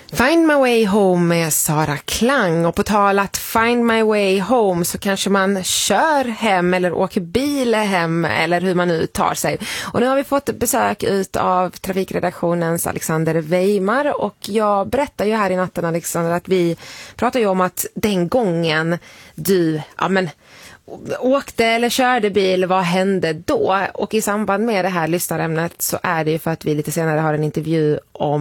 Find My Way Home med Sara Klang. Och på tal att find my way home så kanske man kör hem eller åker bil hem eller hur man nu tar sig. Och nu har vi fått besök av trafikredaktionens Alexander Weimar, och jag berättar ju här i natten, Alexander, att vi pratar ju om att den gången du åkte eller körde bil, vad hände då? Och i samband med det här lyssnarämnet så är det ju för att vi lite senare har en intervju om